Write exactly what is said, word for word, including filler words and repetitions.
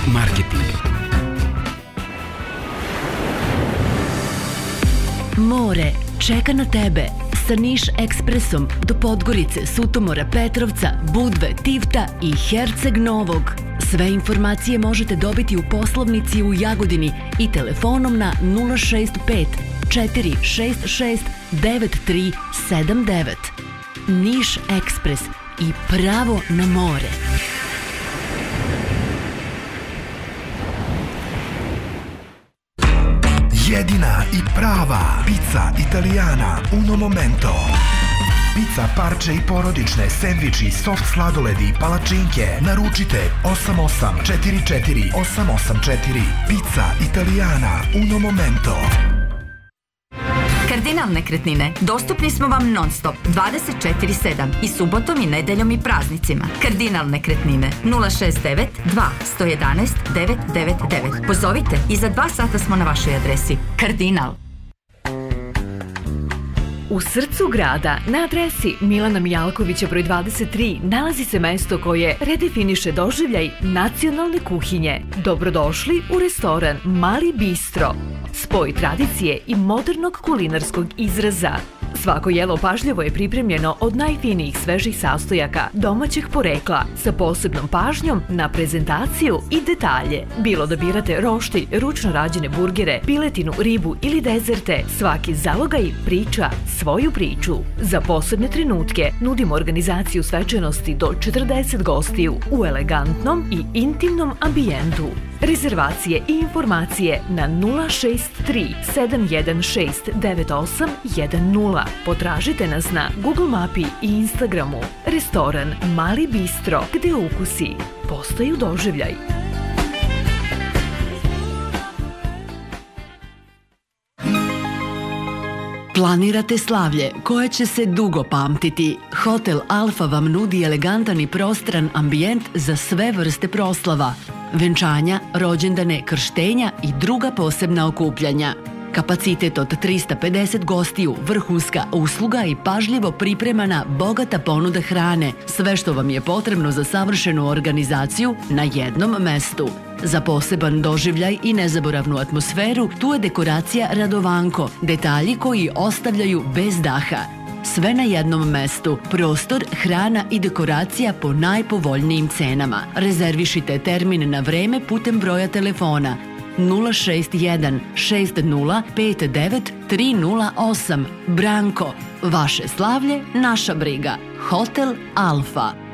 marketing. More čeka na tebe sa Niš Ekspresom do Podgorice, Sutomora, Petrovca, Budve, Tivta i Herceg Novog. Sve informacije možete dobiti u poslovnici u Jagodini i telefonom na nula šest pet četiri šest šest devet tri sedam devet. Niš Ekspres i pravo na more. Jedina i prava pizza Italijana Uno Momento. Pizza, parče i porodične, sendviči, soft sladoledi, palačinke. Naručite osam osam četiri četiri osam osam četiri. Pizza Italijana Uno Momento. Kardinal nekretnine. Dostupni smo vam non stop dvadeset četiri sedam i subotom i nedeljom i praznicima. Kardinal nekretnine nula šest devet dva jedan jedan devet devet devet. Pozovite i za dva sata smo na vašoj adresi. Kardinal. U srcu grada, na adresi Milana Mijalkovića broj dvadeset tri, nalazi se mesto koje redefiniše doživljaj nacionalne kuhinje. Dobrodošli u restoran Mali Bistro. Spoj tradicije i modernog kulinarskog izraza. Svako jelo pažljivo je pripremljeno od najfinijih svežih sastojaka domaćeg porekla sa posebnom pažnjom na prezentaciju i detalje. Bilo da birate roštilj, ručno rađene burgere, piletinu, ribu ili dezerte, svaki zalogaj priča svoju priču. Za posebne trenutke nudimo organizaciju svečanosti do četrdeset gostiju u elegantnom i intimnom ambijentu. Rezervacije i informacije na nula šest tri sedam jedan šest devet osam jedan nula. Potražite nas na Google mapi i Instagramu. Restoran Mali Bistro, gde ukusi postaju doživljaj. Planirate slavlje koje će se dugo pamtiti. Hotel Alfa vam nudi elegantan i prostran ambijent za sve vrste proslava, venčanja, rođendane, krštenja i druga posebna okupljanja. Kapacitet od trista pedeset gostiju, vrhunska usluga i pažljivo pripremana bogata ponuda hrane. Sve što vam je potrebno za savršenu organizaciju na jednom mestu. Za poseban doživljaj i nezaboravnu atmosferu tu je dekoracija Radovanko, detalji koji ostavljaju bez daha. Sve na jednom mestu, prostor, hrana i dekoracija po najpovoljnijim cenama. Rezervišite termin na vreme putem broja telefona nula šest jedan šest nula pet devet tri nula osam. Branko, vaše slavlje, naša briga. Hotel Alfa.